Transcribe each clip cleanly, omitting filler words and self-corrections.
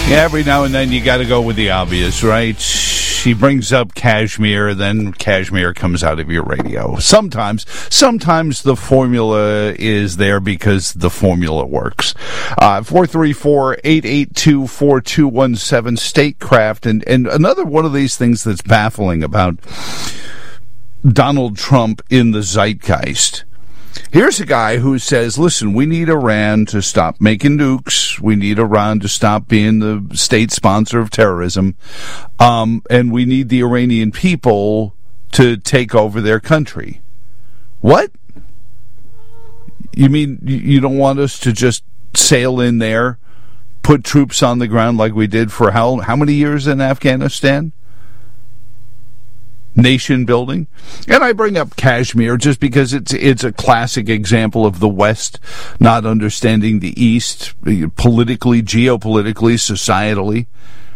Yeah, every now and then you got to go with the obvious, right? She brings up Kashmir, then Kashmir comes out of your radio. Sometimes the formula is there because the formula works. 434-882-4217, Statecraft. And another one of these things that's baffling about Donald Trump in the zeitgeist. Here's a guy who says, listen, we need Iran to stop making nukes. We need Iran to stop being the state sponsor of terrorism. And we need the Iranian people to take over their country. What? You mean you don't want us to just sail in there, put troops on the ground like we did for how many years in Afghanistan? Nation building. And I bring up Kashmir just because it's a classic example of the West not understanding the East politically, geopolitically, societally.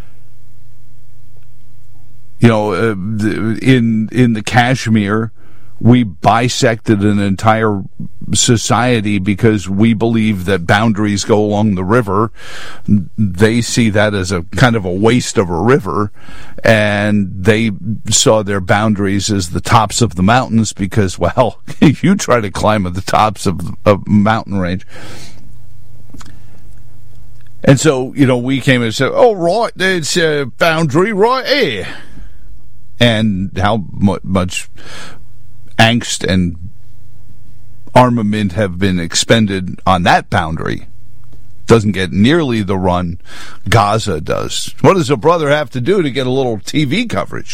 You know, in the Kashmir, we bisected an entire society because we believe that boundaries go along the river. They see that as a kind of a waste of a river, and they saw their boundaries as the tops of the mountains because, well, you try to climb at the tops of a mountain range. And so, you know, we came and said, oh, right, there's a boundary right here. And how much angst and armament have been expended on that boundary. Doesn't get nearly the run Gaza does. What does a brother have to do to get a little TV coverage?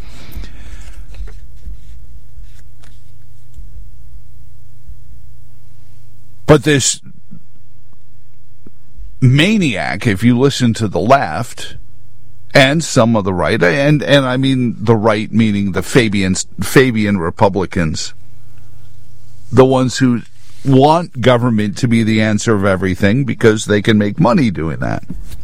But this maniac, if you listen to the left and some of the right, and I mean the right meaning the Fabian Republicans, the ones who want government to be the answer of everything because they can make money doing that.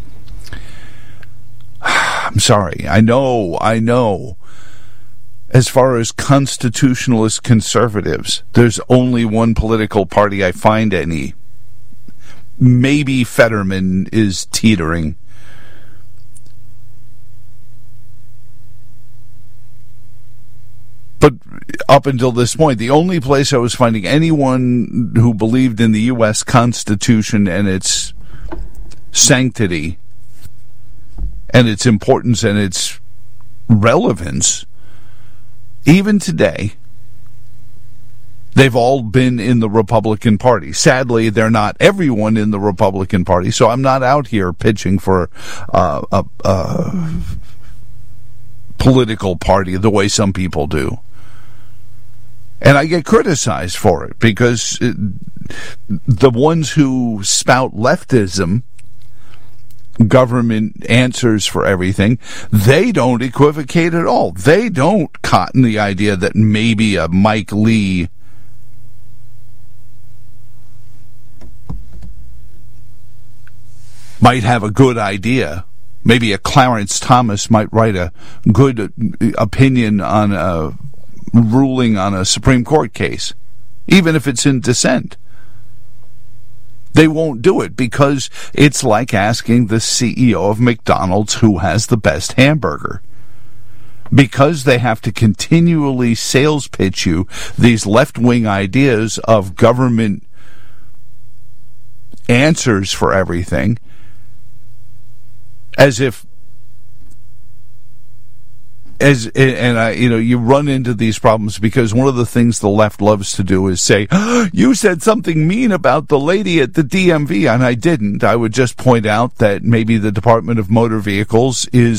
I'm sorry. I know. As far as constitutionalist conservatives, there's only one political party I find any. Maybe Fetterman is teetering. But up until this point, the only place I was finding anyone who believed in the U.S. Constitution and its sanctity and its importance and its relevance, even today, they've all been in the Republican Party. Sadly, they're not everyone in the Republican Party, so I'm not out here pitching for a political party the way some people do. And I get criticized for it because the ones who spout leftism, government answers for everything, they don't equivocate at all. They don't cotton the idea that maybe a Mike Lee might have a good idea. Maybe a Clarence Thomas might write a good opinion on a ruling on a Supreme Court case, even if it's in dissent. They won't do it because it's like asking the CEO of McDonald's who has the best hamburger. Because they have to continually sales pitch you these left-wing ideas of government answers for everything, as if you run into these problems because one of the things the left loves to do is say, oh, you said something mean about the lady at the DMV, and I didn't. I would just point out that maybe the Department of Motor Vehicles is